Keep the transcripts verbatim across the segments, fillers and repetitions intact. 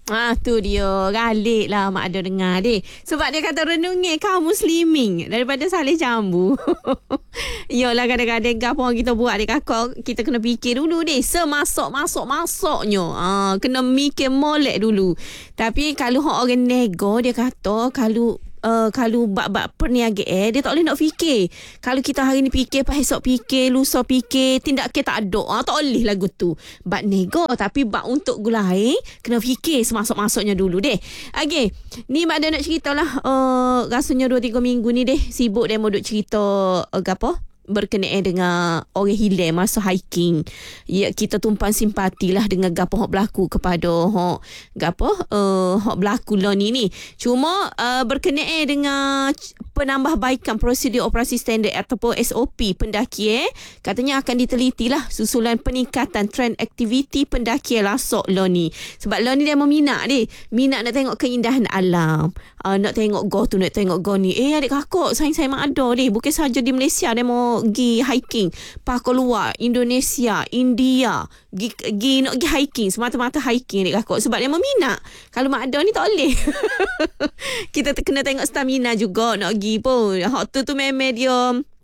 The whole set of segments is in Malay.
Ah, tu dia. Galik lah mak ada dengar deh. Sebab dia kata renungi kaum muslimin daripada salih jambu. Yalah kadang-kadang apa kita buat dek kakak, kita kena fikir dulu deh. Semasuk-masuk-masuknya. Ah, kena mikir molek dulu. Tapi kalau orang nego, dia kata kalau Uh, kalau bab-bab perniagaan eh, dia tak boleh nak fikir. Kalau kita hari ni fikir, pas esok fikir, lusa fikir, tindak kita tak ada. Ah, tak boleh lagu tu. Bab nego, tapi bab untuk gulai, kena fikir semasuk-masuknya dulu deh. Okay, ni mak ada nak cerita lah. Uh, rasanya dua tiga minggu ni deh, sibuk deh mau duk cerita uh, apa? Berkenaan dengan orang hilang masa hiking. Ya, kita tumpang simpati lah dengan gapo hok berlaku kepada hok gapo uh, hok berlaku lah ni ni. Cuma uh, berkenaan dengan penambahbaikan prosedur operasi standard ataupun S O P pendaki eh, katanya akan diteliti lah susulan peningkatan trend aktiviti pendaki lasok lah ni. Sebab lah ni dia meminat deh. Minat nak tengok keindahan alam. Uh, nak tengok go tu, nak tengok go ni. Eh adik kakak, sayang-sayang mak ada deh. Bukan saja di Malaysia dia mau pergi hiking, pak keluar Indonesia, India, gi, gi nak pergi hiking, semata-mata hiking dek kakak, sebab dia meminat. Kalau mak ada ni tak boleh. Kita kena tengok stamina juga nak pergi pun. Hak tu tu memang dia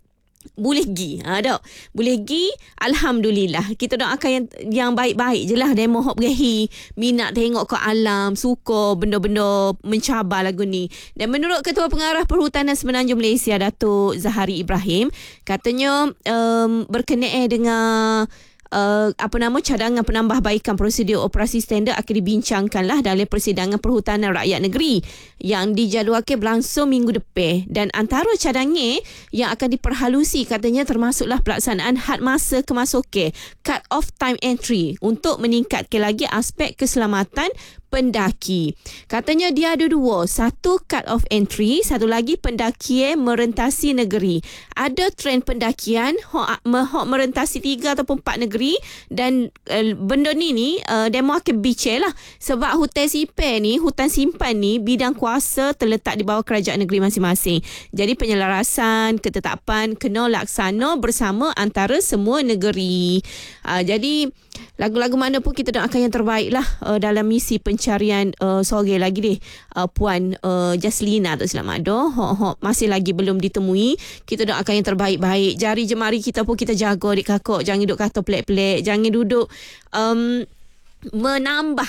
boleh pergi. Ha dak. Boleh pergi, alhamdulillah. Kita doakan yang yang baik-baik je lah. Demo hok pergi minat tengok ke alam, suka benda-benda mencabar lagu ni. Dan menurut Ketua Pengarah Perhutanan Semenanjung Malaysia, Datuk Zahari Ibrahim, katanya um, berkenaan dengan Uh, apa nama cadangan penambahbaikan prosedur operasi standard akan dibincangkanlah dalam Persidangan Perhutanan Rakyat Negeri yang dijadualkan berlangsung minggu depan. Dan antara cadangan yang akan diperhalusi katanya termasuklah pelaksanaan had masa kemasukan, cut off time entry, untuk meningkatkan lagi aspek keselamatan pendaki. Katanya dia ada dua. Satu cut off entry, satu lagi pendakian merentasi negeri. Ada trend pendakian hok, hok merentasi tiga ataupun empat negeri, dan uh, benda ni ni uh, demo akan bincang lah. Sebab hutan simpan ni, hutan simpan ni bidang kuasa terletak di bawah kerajaan negeri masing-masing. Jadi penyelarasan, ketetapan kena laksana bersama antara semua negeri. Uh, jadi lagu-lagu mana pun kita doakan yang terbaik lah uh, dalam misi pencarian uh, sore lagi deh. Uh, Puan uh, Jaslina tu selamat dah. Hok hok masih lagi belum ditemui. Kita doakan yang terbaik-baik. Jari jemari kita pun kita jaga adik kakak. Jangan duduk kata pelik-pelik. Jangan duduk um, menambah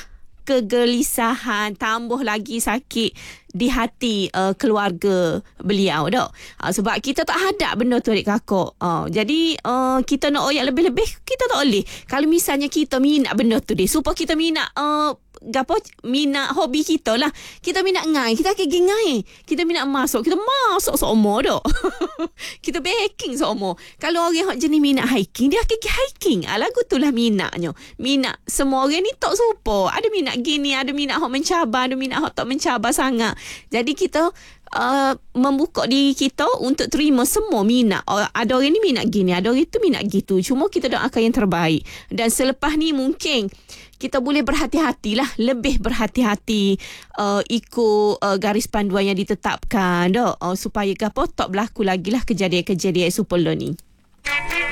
kegelisahan, tambah lagi sakit di hati uh, keluarga beliau dah. Uh, sebab kita tak hadap benda tu adik kakak. Uh, jadi uh, kita nak oyak lebih-lebih, kita tak boleh. Kalau misalnya kita minat benda tu deh, supaya kita minat uh, gapo minat hobi kita lah. Kita minat ngai, kita akan pergi ngai. Kita minat masuk, kita masuk seumur dah. Kita baking seumur. Kalau orang yang jenis minat hiking, dia akan pergi hiking. Ah, lagu tu lah minatnya. Minat semua orang ni tak serupa. Ada minat gini, ada minat hok mencabar, ada minat hok tak mencabar sangat. Jadi kita uh, membuka diri kita untuk terima semua minat. Ada orang ni minat gini, ada orang tu minat gitu. Cuma kita doakan yang terbaik. Dan selepas ni mungkin kita boleh berhati-hatilah, lebih berhati-hati uh, ikut uh, garis panduan yang ditetapkan dah, uh, supaya gapo tak berlaku lagi lah kejadian-kejadian super ni.